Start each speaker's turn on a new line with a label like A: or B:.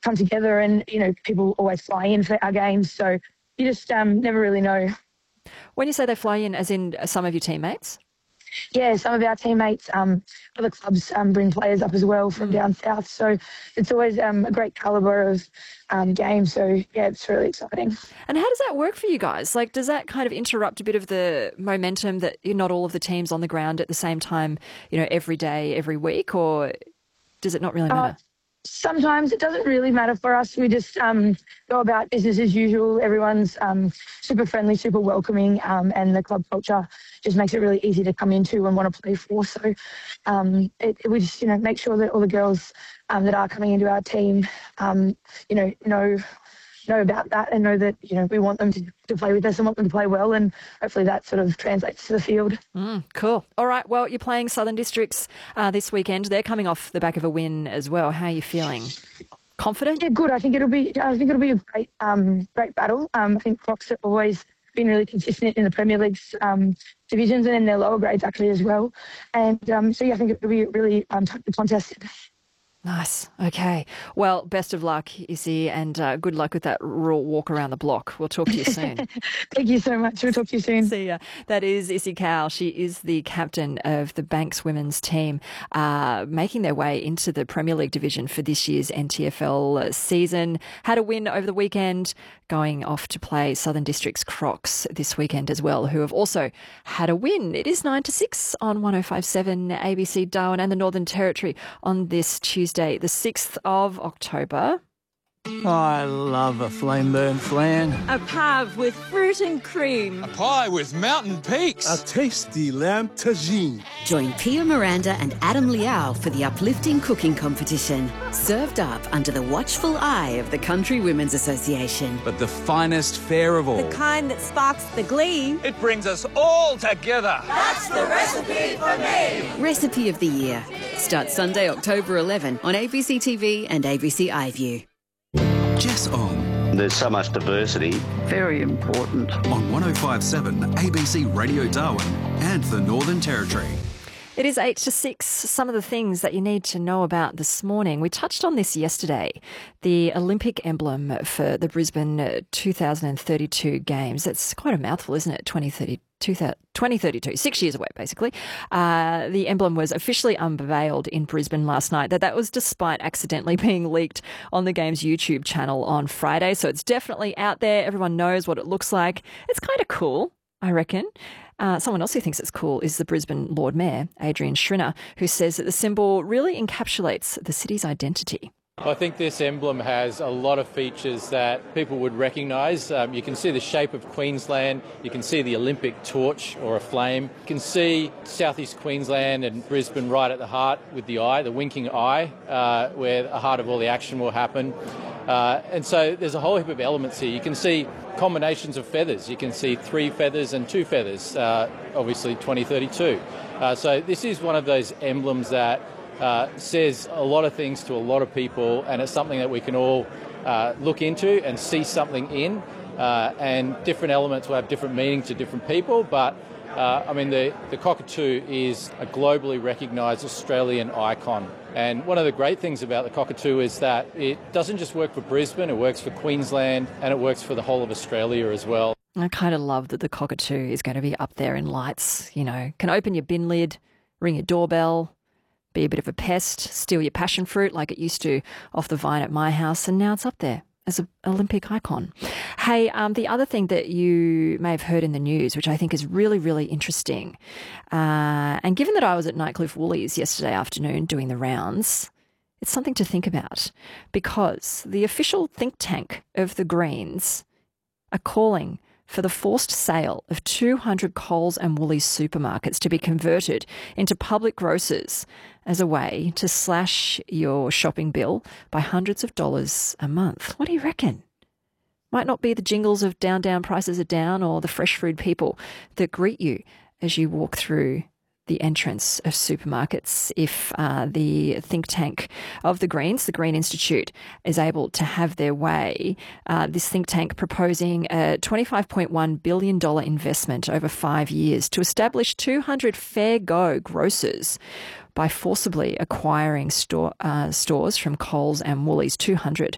A: come together, and, people always fly in for our games. So you just never really know.
B: When you say they fly in, as in some of your teammates?
A: Yeah, some of our teammates, other clubs bring players up as well from down south. So it's always a great calibre of game. So, yeah, it's really exciting.
B: And how does that work for you guys? Like, does that kind of interrupt a bit of the momentum that you're not all of the teams on the ground at the same time, every day, every week? Or does it not really matter?
A: Sometimes it doesn't really matter for us. We just go about business as usual. Everyone's super friendly, super welcoming, and the club culture just makes it really easy to come into and want to play for. So we just, make sure that all the girls that are coming into our team, know about that and know that, we want them to play with us and want them to play well, and hopefully that sort of translates to the field.
B: Cool. All right. Well, you're playing Southern Districts this weekend. They're coming off the back of a win as well. How are you feeling? Confident?
A: Yeah, good. I think it'll be a great battle. I think Crocs have always been really consistent in the Premier League's divisions and in their lower grades actually as well. And so yeah, I think it'll be a really tightly contested.
B: Nice. Okay. Well, best of luck, Issy, and good luck with that raw walk around the block. We'll talk to you soon.
A: Thank you so much. We'll talk to you soon.
B: See ya. That is Issy Cowell. She is the captain of the Banks women's team, making their way into the Premier League division for this year's NTFL season. Had a win over the weekend, going off to play Southern Districts Crocs this weekend as well, who have also had a win. It is 9-6 on 105.7 ABC Darwin and the Northern Territory on this Tuesday, the 6th of October.
C: I love a flame-burnt flan.
D: A pave with fruit and cream.
E: A pie with mountain peaks.
F: A tasty lamb tagine.
G: Join Pia Miranda and Adam Liao for the uplifting cooking competition. Served up under the watchful eye of the Country Women's Association.
E: But the finest fare of all.
D: The kind that sparks the glee.
E: It brings us all together.
D: That's the recipe for me.
G: Recipe of the Year. Starts Sunday, October 11 on ABC TV and ABC iView.
H: Jess Ong.
I: There's so much diversity.
J: Very important.
H: On 105.7 ABC Radio Darwin and the Northern Territory.
B: It is 8-6. Some of the things that you need to know about this morning. We touched on this yesterday. The Olympic emblem for the Brisbane 2032 Games. That's quite a mouthful, isn't it? 2032, 6 years away, basically. The emblem was officially unveiled in Brisbane last night. That was despite accidentally being leaked on the Games YouTube channel on Friday. So it's definitely out there. Everyone knows what it looks like. It's kind of cool, I reckon. Someone else who thinks it's cool is the Brisbane Lord Mayor, Adrian Schrinner, who says that the symbol really encapsulates the city's identity.
K: I think this emblem has a lot of features that people would recognise. You can see the shape of Queensland, you can see the Olympic torch or a flame, you can see southeast Queensland and Brisbane right at the heart with the eye, the winking eye, where the heart of all the action will happen. And so there's a whole heap of elements here. You can see combinations of feathers. You can see 3 feathers and 2 feathers, obviously 2032. So this is one of those emblems that says a lot of things to a lot of people, and it's something that we can all look into and see something in, and different elements will have different meaning to different people, but the cockatoo is a globally recognised Australian icon, and one of the great things about the cockatoo is that it doesn't just work for Brisbane, it works for Queensland and it works for the whole of Australia as well.
B: I kind of love that the cockatoo is going to be up there in lights, can open your bin lid, ring your doorbell, be a bit of a pest, steal your passion fruit like it used to off the vine at my house, and now it's up there as an Olympic icon. Hey, the other thing that you may have heard in the news, which I think is really, really interesting, and given that I was at Nightcliff Woolies yesterday afternoon doing the rounds, it's something to think about, because the official think tank of the Greens are calling for the forced sale of 200 Coles and Woolies supermarkets to be converted into public grocers as a way to slash your shopping bill by hundreds of dollars a month. What do you reckon? Might not be the jingles of down, down, prices are down, or the fresh food people that greet you as you walk through the entrance of supermarkets if the think tank of the Greens, the Green Institute, is able to have their way. This think tank proposing a $25.1 billion investment over 5 years to establish 200 Fair Go grocers by forcibly acquiring stores from Coles and Woolies, 200